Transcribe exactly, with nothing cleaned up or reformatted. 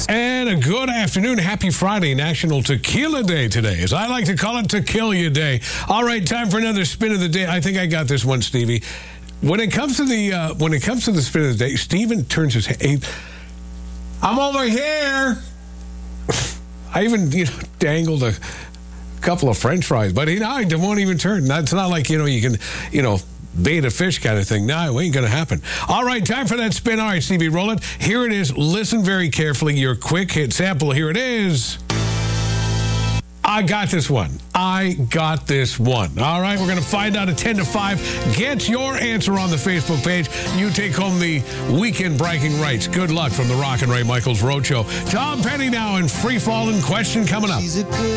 And a good afternoon. Happy Friday, National Tequila Day today, as I like to call it, Tequila Day. All right, time for another spin of the day. I think I got this one, Stevie. When it comes to the uh, when it comes to the spin of the day, Steven turns his head. I'm over here. I even you know dangled a couple of French fries, but he I won't even turn. It's not like you know you can you know. bait a fish kind of thing. No, it ain't going to happen. All right, time for that spin. All right, Stevie, roll it. Here it is. Listen very carefully. Your quick hit sample. Here it is. I got this one. I got this one. All right, we're going to find out at ten to five. Get your answer on the Facebook page. You take home the weekend bragging rights. Good luck from the Rock and Ray Michaels Roadshow. Tom Petty now in Free Fallin' Question coming up.